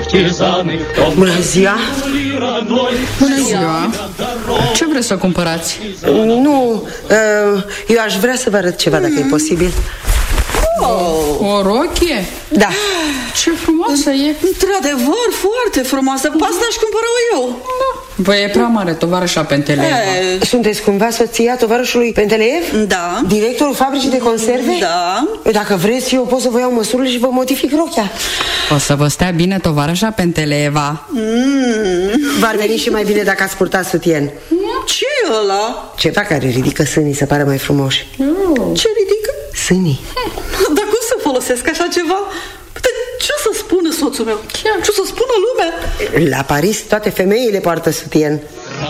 Bună ziua! Bună ziua! Ce vreți să cumpărați? Nu, eu aș vrea să vă arăt ceva, dacă e posibil. O rochie? Da. Ce frumoasă e! Într-adevăr, foarte frumoasă. Pe asta aș cumpăra eu. Vă e prea mare, tovarășa Penteleeva. Sunteți cumva soția tovarășului Penteleev? Da. Directorul fabricii de conserve? Da. Dacă vreți, eu pot să vă iau măsurile și vă modific rochia. O să vă stea bine tovarășa Penteleeva. V-ar veni și mai bine dacă ați purta sutien. Ce e ăla? Ceva care ridică sânii să pară mai frumoși. Ce ridică? Sânii. Dar cum să folosesc așa ceva? Ce o să spună soțul meu? Ce o să spună lumea? La Paris toate femeile poartă sutien.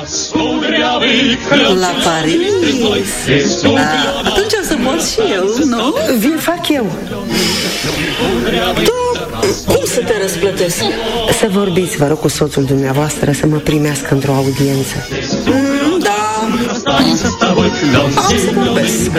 La Paris? Atunci o să pot și eu, nu? Vi-l fac eu. Tu, cum să te răsplătesc? Să vorbiți, vă rog, cu soțul dumneavoastră să mă primească într-o audiență. Da. Am să vorbesc.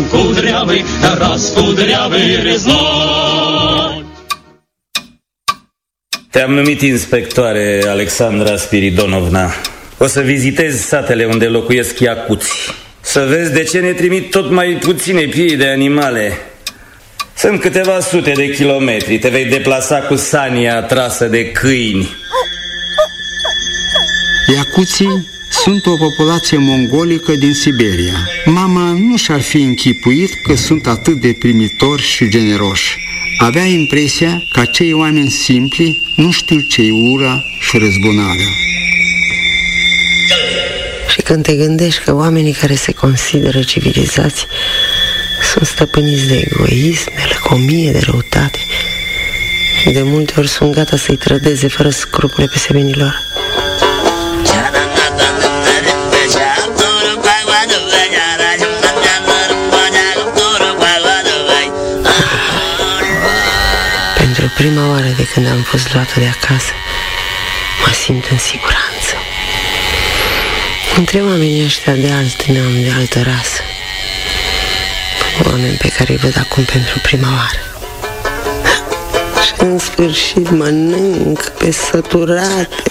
Te-am numit inspectoare, Alexandra Spiridonovna. O să vizitezi satele unde locuiesc iacuți, să vezi de ce ne trimit tot mai puține piei de animale. Sunt câteva sute de kilometri. Te vei deplasa cu sania trasă de câini. Iacuții sunt o populație mongolică din Siberia. Mama nu și-ar fi închipuit că sunt atât de primitori și generoși. Avea impresia că acei oameni simpli nu știu ce-i ura și răzbunarea. Și când te gândești că oamenii care se consideră civilizați sunt stăpâniți de egoism, de lăcomie, de răutate, și de multe ori sunt gata să-i trădeze fără scrupule pe semenilor. Pentru prima oară de când am fost luată de acasă, mă simt în siguranță. Între oamenii ăștia de alt neam, de altă rasă, oameni pe care îi văd acum pentru prima oară. Și în sfârșit mănânc pe săturate.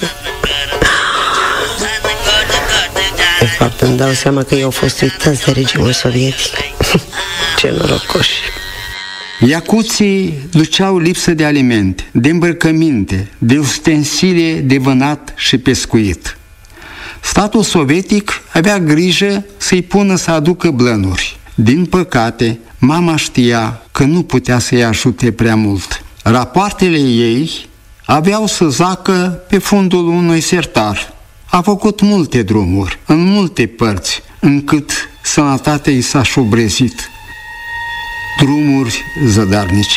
De fapt îmi dau seama că ei au fost uitați de regimul sovietic. Ce norocoși! Iacuții duceau lipsă de alimente, de îmbrăcăminte, de ustensile de vânat și pescuit. Statul sovietic avea grijă să-i pună să aducă blănuri. Din păcate, mama știa că nu putea să-i ajute prea mult. Rapoartele ei aveau să zacă pe fundul unui sertar. A făcut multe drumuri, în multe părți, încât sănătatea i s-a șubrezit. Drumuri zădarnice.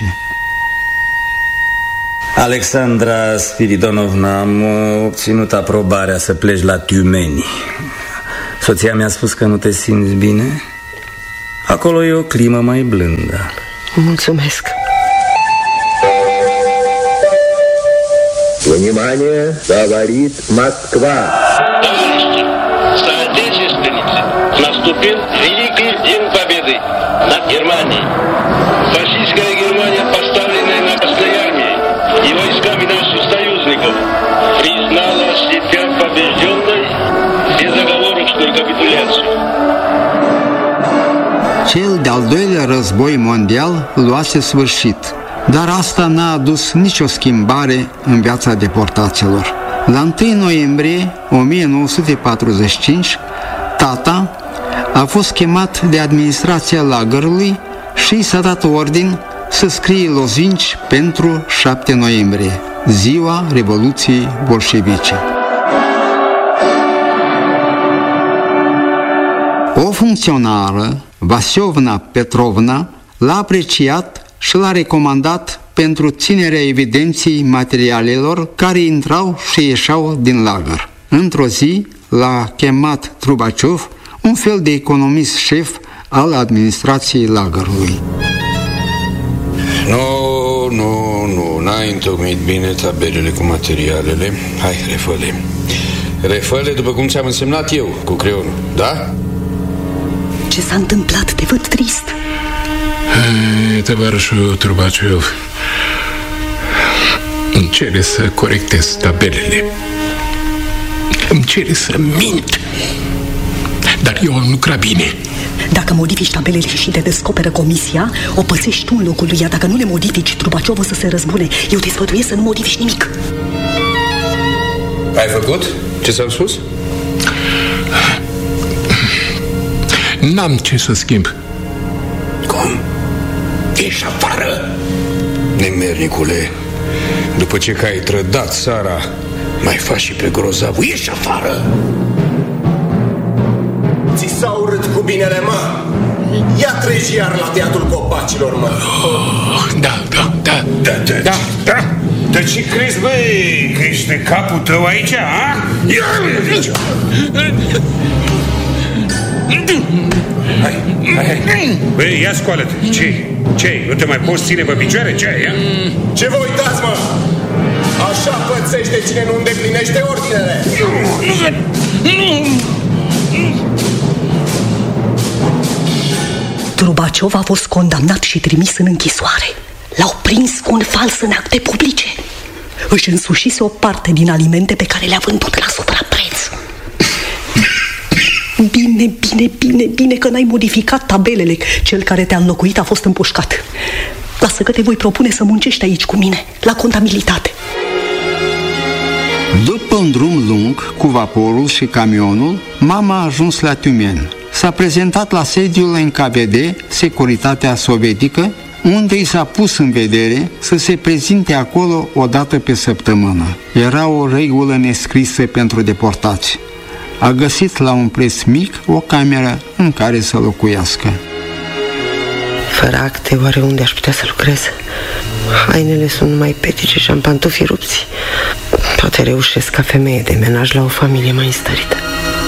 Alexandra Spiridonovna, am obținut aprobarea să pleci la Tiumeni. Soția mi-a spus că nu te simți bine. Acolo e o climă mai blândă. Mulțumesc. Внимание, говорит Москва. Товарищи, соотечественницы, наступил великий день победы над Германией. Фашистская Германия, поставленная на Красной армии и войсками наших союзников, признала себя побежденной безоговорочную капитуляцию. Cel de-al doilea război mondial luase sfârșit, dar asta n-a adus nicio schimbare în viața deportaților. La 1 noiembrie 1945, tata a fost chemat de administrația lagărului și s-a dat ordin să scrie lozinci pentru 7 noiembrie, ziua Revoluției Bolșevice. O funcționară, Vasiovna Petrovna, l-a apreciat și l-a recomandat pentru ținerea evidenției materialelor care intrau și ieșeau din lagăr. Într-o zi l-a chemat Trubaciov, un fel de economist șef al administrației lagărului. Nu, n-ai întocmit bine tabelele cu materialele. Hai, refă-le. Refă-le după cum ți-am însemnat eu, cu creionul, da? Ce s-a întâmplat? Te văd trist. Tovarășul Trubaciov, Îmi cere să corectez tabelele. Îmi cere să mint. Dar eu am lucrat bine. Dacă modifici tabelele și te descoperă comisia, o pățești tu în locul lui ea. Dacă nu le modifici, Trubaciov o să se răzbune. Eu te sfătuiesc să nu modifici nimic. Ai făcut? Ce s-am spus? N-am ce să schimb. Cum? Ești afară? Nemernicule, după ce că ai trădat țara, mai faci și pe grozavul. Ești afară! Ți s-a urât cu binele, mă? Ia treci iar la Teatrul Copacilor, mă. Da. Dar ce crezi, băi, că ești de capul tău aici, a? Hai. Băi, ia scoală-te. Ce-i? Nu te mai poți ține pe picioare? Ce-ai? Ce vă uitați, mă? Așa pățești de cine nu îndeplinește ordinele. Trubaciov a fost condamnat și trimis în închisoare. L-au prins cu un fals în acte publice. Își însușise o parte din alimente pe care le-a vândut la suprapreț. Bine că n-ai modificat tabelele. Cel care te-a înlocuit a fost împușcat. Lasă că te voi propune să muncești aici cu mine, la contabilitate. După un drum lung cu vaporul și camionul, mama a ajuns la Tiumen. S-a prezentat la sediul NKVD, Securitatea Sovietică, unde i s-a pus în vedere să se prezinte acolo o dată pe săptămână. Era o regulă nescrisă pentru deportați. A găsit la un preț mic o cameră în care să locuiască. Fără acte, oare unde aș putea să lucrez? Hainele sunt numai petice și am pantofii rupți. Poate reușesc ca femeie de menaj la o familie mai înstărită.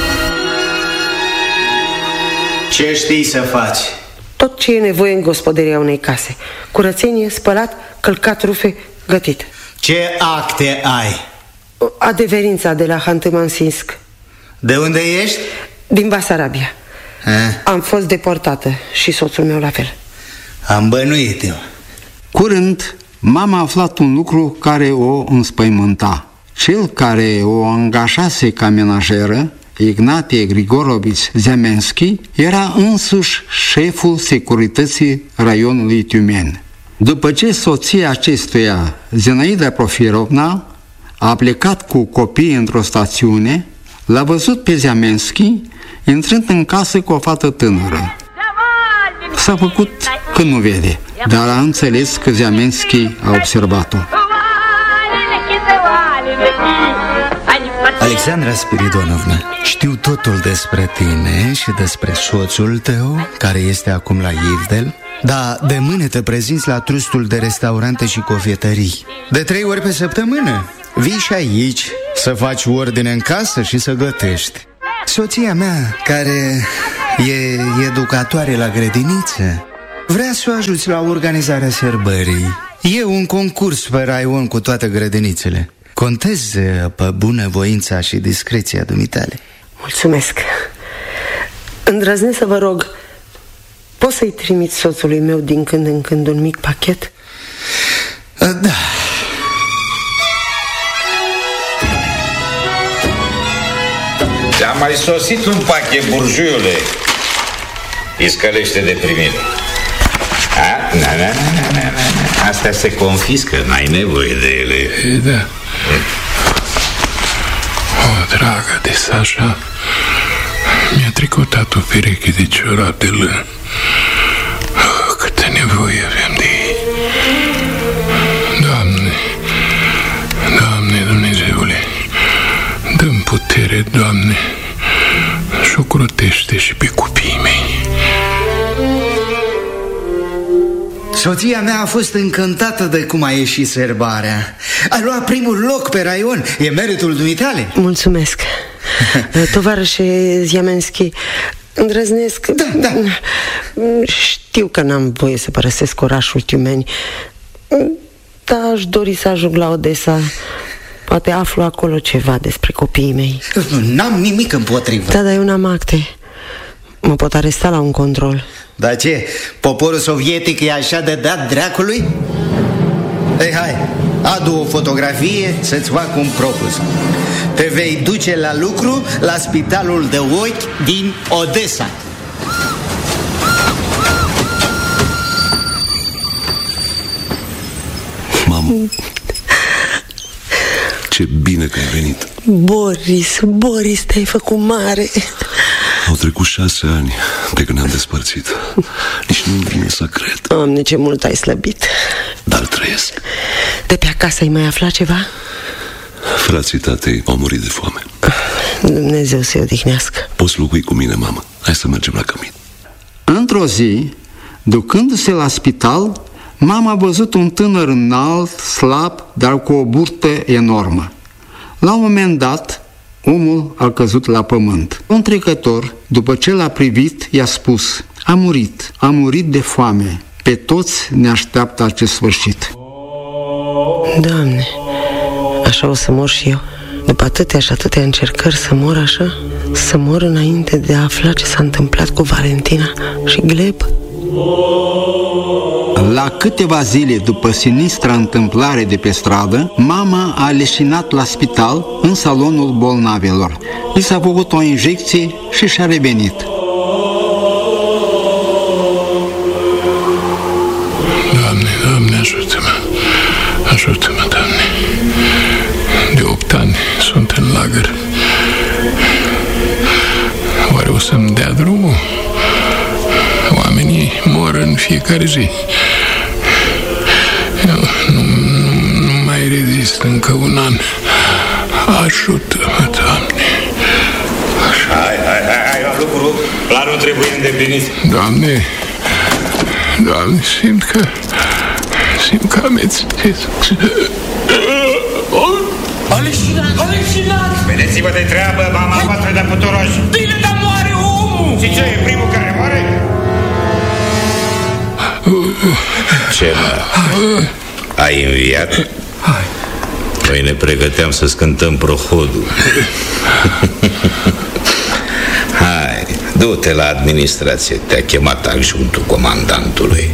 Ce știi să faci? Tot ce e nevoie în gospodăria unei case. Curățenie, spălat, călcat rufe, gătit. Ce acte ai? Adeverința de la Hantâ-Mansinsk. De unde ești? Din Basarabia. Am fost deportată și soțul meu la fel. Am bănuit eu. Curând, mama a aflat un lucru care o înspăimânta. Cel care o angajase ca menajeră, Ignatie Grigorovici Zemenski, era însuși șeful securității raionului Tiumen. După ce soția acestuia, Zinaida Profirovna, a plecat cu copiii într-o stațiune, l-a văzut pe Zemenski intrând în casă cu o fată tânără. S-a făcut că nu vede, dar a înțeles că Zemenski a observat-o. Alexandra Spiridonovna, știu totul despre tine și despre soțul tău, care este acum la Ivdel. Da, de mâine te prezinți la trustul de restaurante și cofetării. De 3 ori pe săptămână vii și aici să faci ordine în casă și să gătești. Soția mea, care e educatoare la grădiniță, vrea să o ajuți la organizarea sărbării. E un concurs pe raion cu toate grădinițele. Contez pe bunăvoința și discreția dumitale. Mulțumesc. Îndrăznesc să vă rog, poți să-i trimit soțului meu din când în când un mic pachet? Da. Ți-a mai sosit un pachet, burjuiule. Iscălește de primire. Astea se confiscă, n-ai nevoie de ele. Da. O, dragă de Sasha, mi-a tricotat o pereche de ciorap de lân. Câtă nevoie avem de ei. Doamne, Dumnezeule, dă-mi putere, Doamne, și ocrotește și pe copiii mei. Soția mea a fost încântată de cum a ieșit sărbarea. A luat primul loc pe raion. E meritul dumitale. Mulțumesc. Tovarășe Zemenski, îndrăznesc. Da. Știu că n-am voie să părăsesc orașul Tiumeni, dar aș dori să ajung la Odessa. Poate aflu acolo ceva despre copiii mei. N-am nimic împotrivă. Da, dar eu n-am acte. Mă pot aresta la un control. Dar ce? Poporul sovietic e așa de dat dracului? Ei, hai, adu o fotografie să-ți fac un propus. Te vei duce la lucru la spitalul de ochi din Odessa. Mamă, ce bine că ai venit. Boris, te-ai făcut mare. Au trecut 6 ani de când ne-am despărțit. Nici nu-mi vine să cred. Doamne, ce mult ai slăbit. Dar trăiesc. De pe acasă ai mai aflat ceva? Frații tatei au murit de foame. Dumnezeu să-i odihnească. Poți locui cu mine, mamă. Hai să mergem la cămin. Într-o zi, ducându-se la spital, mama a văzut un tânăr înalt, slab, dar cu o burtă enormă. La un moment dat, omul a căzut la pământ. Un trecător, după ce l-a privit, i-a spus: a murit de foame. Pe toți ne așteaptă acest sfârșit. Doamne, așa o să mor și eu. După atâtea și atâtea încercări să mor așa? Să mor înainte de a afla ce s-a întâmplat cu Valentina și Gleb? La câteva zile după sinistra întâmplare de pe stradă, mama a leșinat la spital în salonul bolnavilor. I s-a făcut o injecție și și-a revenit. Doamne, ajută-mă! Ajută-mă, Doamne! De 8 ani sunt în lagăr. Oare o să-mi dea drumul? Oamenii mor în fiecare zi. Eu nu mai rezist încă un an. Ajută-mă, Doamne! Hai, la lucru. Planul trebuie îndeplinit. Doamne, simt că amețesc. Aleșinat! Vedeți-vă de treabă, mama voastră de puturoși. Bine, dar moare omul! Și ce, e primul care moare? Ce, mă? Ai înviat? Noi ne pregăteam să scântăm prohodul. Hai, du-te la administrație. Te-a chemat adjunctul comandantului.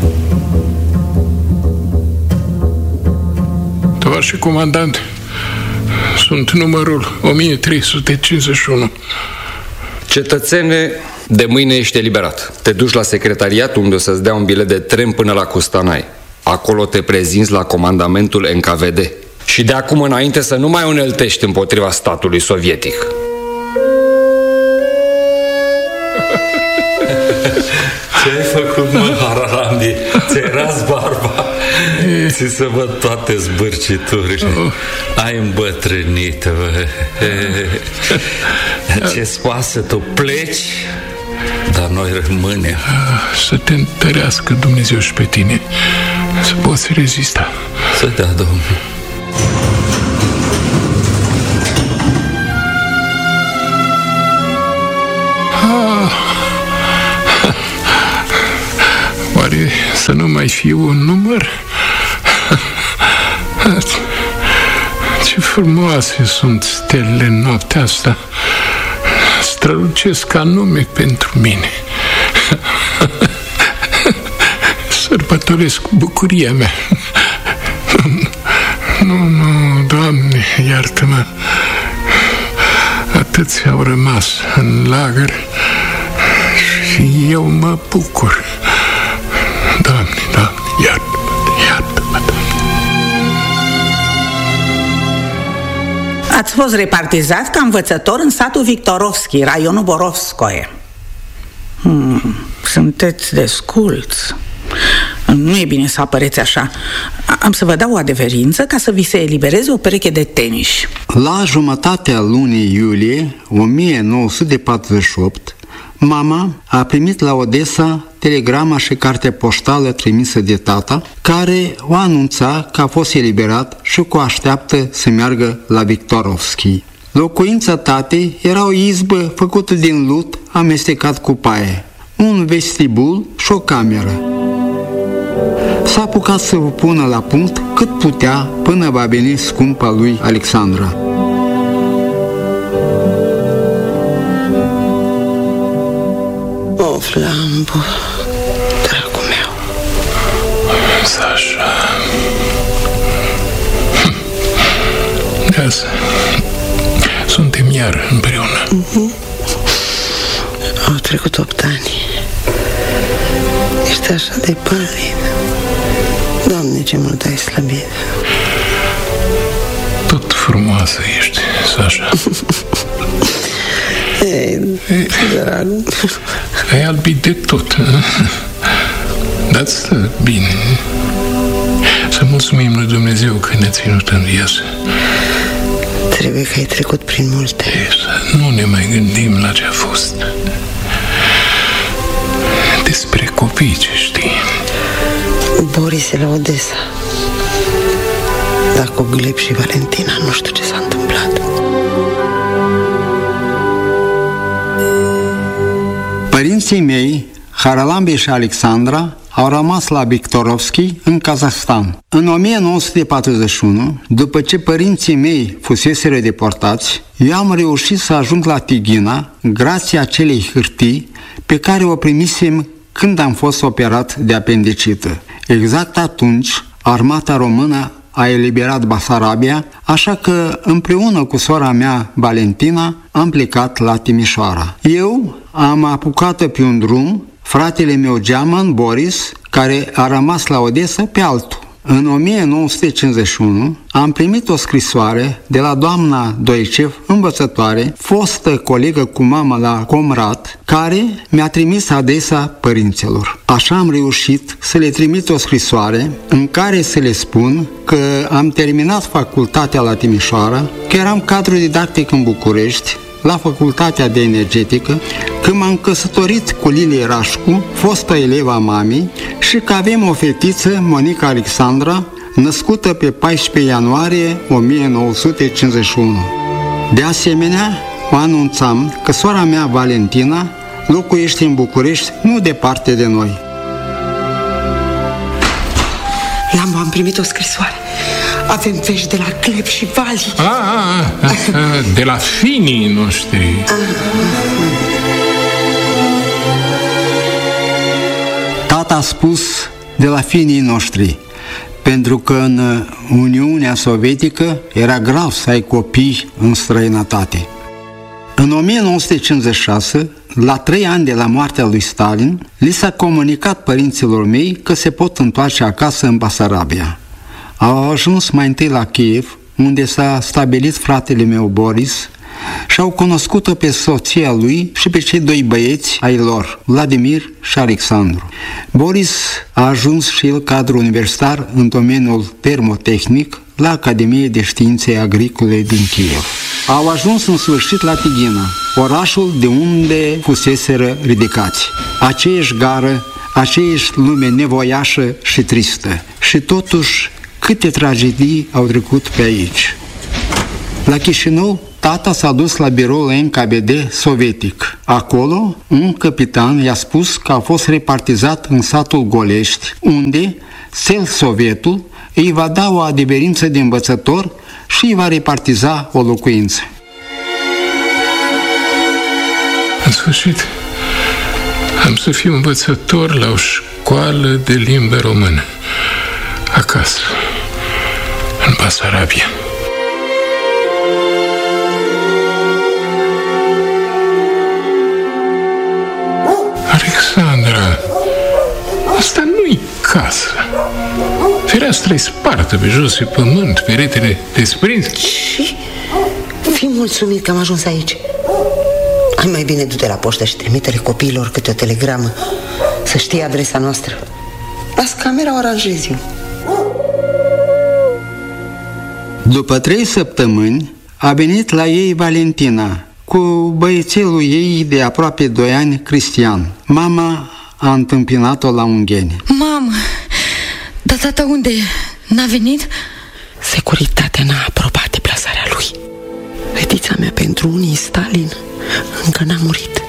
Tovarășe comandant, sunt numărul 1351. Cetățene, de mâine ești eliberat. Te duci la secretariat unde o să-ți dea un bilet de tren până la Custanai. Acolo te prezinți la comandamentul NKVD. Și de acum înainte să nu mai uneltești împotriva statului sovietic. Ce-ai făcut, mă, Haralandi? Ți-ai ras barba? Ți se văd toate zbârciturile. Ai îmbătrânit, bă. Ce-ți pasă, tu pleci, dar noi rămânem. Să te întărească Dumnezeu și pe tine, să poți rezista. Să dea, Domnul. Oare să nu mai fiu un număr? Ce frumoase sunt stelele în noaptea asta. Strălucesc anume pentru mine. Sărbătoresc bucuria mea. Nu, Doamne, iartă-mă. Atâția au rămas în lagăr și eu mă bucur. Doamne, iartă-mă. Ați fost repartizat ca învățător în satul Victorovski, raionul Borovskoe. Sunteți desculți. Nu e bine să apăreți așa. Am să vă dau o adeverință ca să vi se elibereze o pereche de tenis. La jumătatea lunii iulie 1948, mama a primit la Odessa telegrama și cartea poștală trimisă de tata, care o anunța că a fost eliberat și că o așteaptă să meargă la Victorovski. Locuința tatei era o izbă făcută din lut amestecat cu paie, un vestibul și o cameră. S-a apucat să o pună la punct cât putea până va veni scumpa lui Alexandra. O, Flambo, dragul meu. Sasha, mireasă. Suntem iar împreună. Au trecut 8 ani. Ești așa de pălid. Doamne, ce mult ai slăbit. Tot frumoasă ești, Sasha. Ei, drag. Ai albit de tot. Dar-ți stă bine. Să mulțumim lui Dumnezeu că ne-a ținut în viață. Trebuie că ai trecut prin multe. Să nu ne mai gândim la ce a fost. Despre copii, ce știi. Boris e la Odessa. Dar cu Gleb și Valentina nu știu ce s-a întâmplat. Părinții mei, Haralambi și Alexandra, au rămas la Victorovski, în Kazahstan. În 1941, după ce părinții mei fuseseră deportați, eu am reușit să ajung la Tighina, grație acelei hârtii pe care o primisem când am fost operat de apendicită. Exact atunci, armata română a eliberat Basarabia, așa că împreună cu sora mea, Valentina, am plecat la Timișoara. Eu am apucat pe un drum, fratele meu geaman, Boris, care a rămas la Odessa, pe altul. În 1951 am primit o scrisoare de la doamna Doicev, învățătoare, fostă colegă cu mama la Comrat, care mi-a trimis adresa părinților. Așa am reușit să le trimit o scrisoare în care să le spun că am terminat facultatea la Timișoara, că eram cadru didactic în București, la Facultatea de Energetică, că m-am căsătorit cu Lilie Rașcu, fostă eleva mamei, și că avem o fetiță, Monica Alexandra, născută pe 14 ianuarie 1951. De asemenea, o anunțam că sora mea, Valentina, locuiește în București, nu departe de noi. Am primit o scrisoare. Avem vești de la Gleb și Vali. De la finii noștri. Tata a spus de la finii noștri, pentru că în Uniunea Sovietică era grav să ai copii în străinătate. În 1956, la 3 ani de la moartea lui Stalin, li s-a comunicat părinților mei că se pot întoarce acasă în Basarabia. Au ajuns mai întâi la Kiev, unde s-a stabilit fratele meu Boris, și au cunoscut-o pe soția lui și pe cei 2 băieți ai lor, Vladimir și Alexandru. Boris a ajuns și el cadru universitar în domeniul termotehnic la Academie de Științe Agricole din Kiev. Au ajuns în sfârșit la Tighina, orașul de unde fuseseră ridicați. Aceeași gară, aceeași lume nevoiașă și tristă. Și totuși, câte tragedii au trecut pe aici. La Chișinău, tata s-a dus la biroul NKVD sovietic. Acolo, un capitan i-a spus că a fost repartizat în satul Golești, unde Sovietul îi va da o adeverință de învățător și îi va repartiza o locuință. În sfârșit, am să fiu învățător la o școală de limbă română, acasă, în Basarabia. Alexandra, asta nu-i casă. Fereastra e spartă pe jos, pe pământ, peretele desprins. Și fii mulțumit că am ajuns aici. Hai, mai bine du-te la poștă și trimite-le copiilor câte o telegramă, să știe adresa noastră. Las camera, o aranjez eu. După 3 săptămâni a venit la ei Valentina cu băiețelul ei de aproape 2 ani, Cristian. Mama a întâmpinat-o la Ungheni. Mamă, dar tata unde e? N-a venit? Securitatea n-a aprobat deplasarea lui. Fetița mea, pentru unii Stalin, încă n-a murit.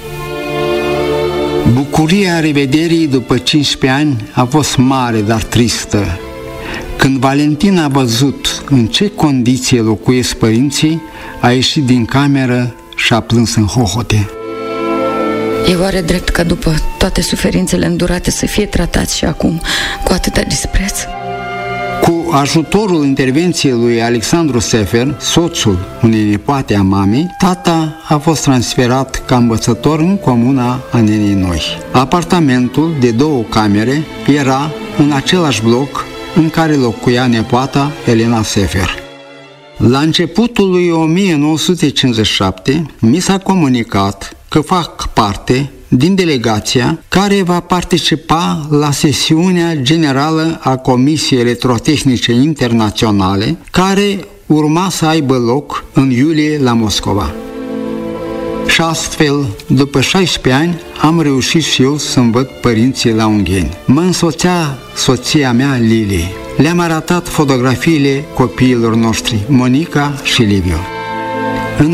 Bucuria revederii după 15 ani a fost mare, dar tristă. Când Valentina a văzut în ce condiție locuiesc părinții, a ieșit din cameră și a plâns în hohote. E oare drept ca după toate suferințele îndurate să fie tratați și acum cu atâta dispreț? Cu ajutorul intervenției lui Alexandru Sefer, soțul unei nepoate a mamei, tata a fost transferat ca învățător în comuna a Nenei Noi. Apartamentul de 2 camere era în același bloc în care locuia nepoata Elena Sefer. La începutul lui 1957 mi s-a comunicat că fac parte din delegația care va participa la sesiunea generală a Comisiei Electrotehnice Internaționale, care urma să aibă loc în iulie la Moscova. Și astfel, după 16 ani, am reușit și eu să-mi văd părinții la Ungheni. Mă însoțea soția mea, Lili. Le-am arătat fotografiile copiilor noștri, Monica și Liviu. În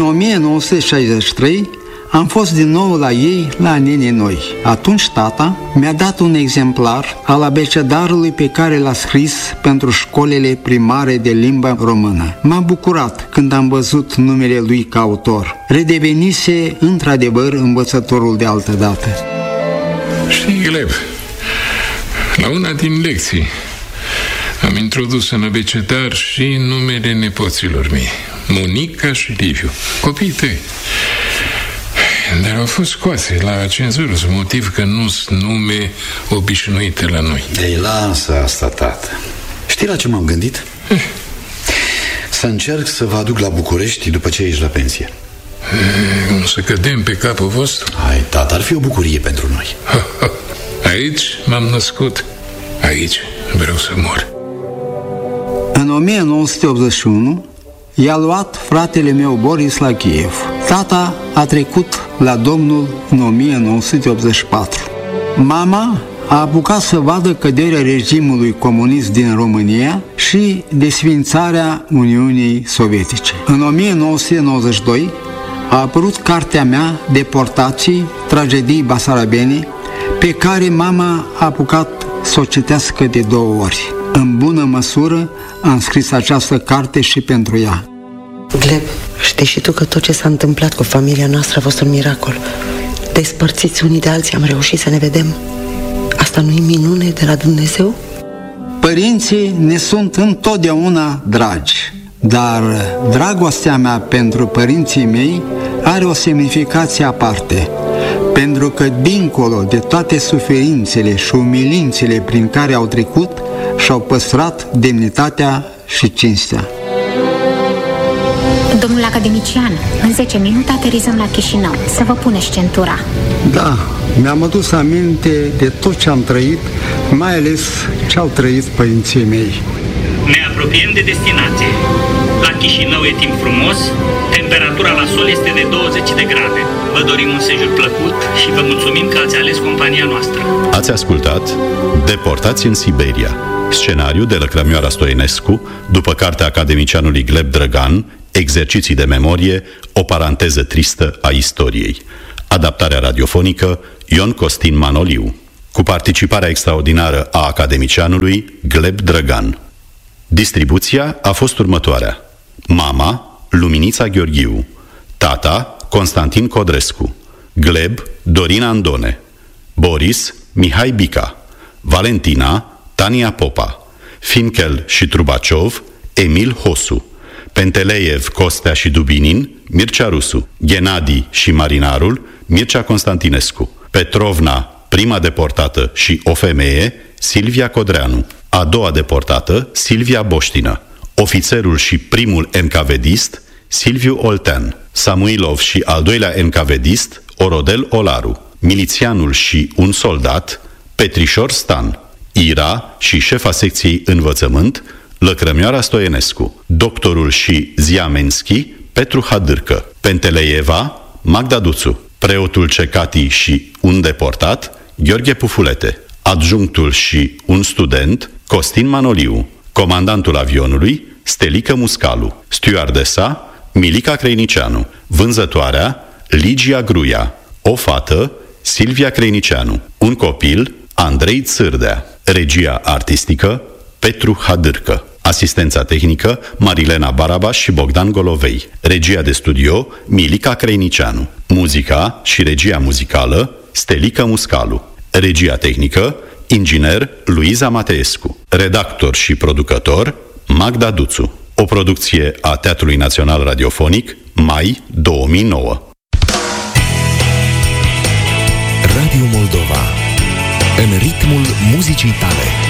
1963 am fost din nou la ei, la Nenei Noi. Atunci tata mi-a dat un exemplar al abecedarului pe care l-a scris pentru școlile primare de limba română. M-am bucurat când am văzut numele lui ca autor. Redevenise într-adevăr învățătorul de altă dată. Știi, Gleb, la una din lecții am introdus în abecedar și numele nepoților mei, Monica și Liviu, copiii tăi. Dar au fost scoase la cenzură, motiv că nu sunt nume obișnuite la noi. Ei, lasă asta, tată. Știi la ce m-am gândit? Să încerc să vă aduc la București după ce ești la pensie. Să cădem pe capul vostru? Hai, tată, ar fi o bucurie pentru noi. Aici m-am născut. Aici vreau să mor. În 1981 i-a luat fratele meu Boris la Kiev. Tata a trecut la Domnul în 1984. Mama a apucat să vadă căderea regimului comunist din România și desființarea Uniunii Sovietice. În 1992 a apărut cartea mea Deportații, tragedii basarabene, pe care mama a apucat să o citească de 2 ori. În bună măsură am scris această carte și pentru ea. Gleb, știi și tu că tot ce s-a întâmplat cu familia noastră a fost un miracol. Despărțiți unii de alții am reușit să ne vedem. Asta nu-i minune de la Dumnezeu? Părinții ne sunt întotdeauna dragi, dar dragostea mea pentru părinții mei are o semnificație aparte, pentru că dincolo de toate suferințele și umilințele prin care au trecut, și-au păstrat demnitatea și cinstea. Domnul academician, în 10 minute aterizăm la Chișinău. Să vă puneți centura. Da, mi-am adus aminte de tot ce am trăit, mai ales ce au trăit părinții mei. Ne apropiem de destinație. La Chișinău e timp frumos, temperatura la sol este de 20 de grade. Vă dorim un sejur plăcut și vă mulțumim că ați ales compania noastră. Ați ascultat Deportați în Siberia, scenariu de Lăcrămioara Stoinescu, după cartea academicianului Gleb Drăgan, Exerciții de memorie, o paranteză tristă a istoriei. Adaptarea radiofonică Ion Costin Manoliu, cu participarea extraordinară a academicianului Gleb Drăgan. Distribuția a fost următoarea: mama, Luminița Gheorghiu; tata, Constantin Codrescu; Gleb, Dorina Andone; Boris, Mihai Bica; Valentina, Tania Popa; Finkel și Trubaciov, Emil Hosu; Penteleiev, Costea și Dubinin, Mircea Rusu; Ghenadi și Marinarul, Mircea Constantinescu; Petrovna, prima deportată și o femeie, Silvia Codreanu; a doua deportată, Silvia Boștină; ofițerul și primul NKVD-ist, Silviu Oltean; Samuilov și al doilea NKVD-ist, Orodel Olaru; milițianul și un soldat, Petrișor Stan; Ira și șefa secției învățământ, Lăcrămioara Stoienescu; doctorul și Ziamenski, Petru Hadârcă; Penteleieva, Magda Duțu; preotul Cecati și un deportat, Gheorghe Pufulete; adjunctul și un student, Costin Manoliu; comandantul avionului, Stelică Muscalu; stewardesa, Milica Creinicianu; vânzătoarea, Ligia Gruia; o fată, Silvia Creinicianu; un copil, Andrei Țârdea; regia artistică, Petru Hadârcă; asistența tehnică, Marilena Barabaș și Bogdan Golovei; regia de studio, Milica Creinicianu; muzica și regia muzicală, Stelică Muscalu; regia tehnică, inginer Luiza Mateescu. Redactor și producător Magda Duțu. O producție a Teatrului Național Radiofonic, mai 2009. Radio Moldova. În ritmul muzicii tale.